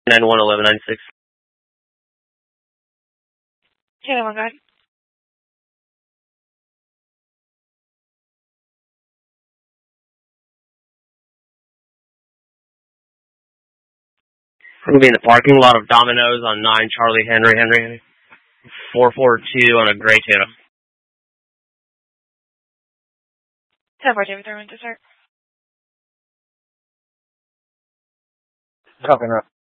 911196. Okay, one guard. We're going to be in the parking lot of Domino's on 9 Charlie Henry. 442 on a gray Toyota. 1042 with Thurman to start. Copy,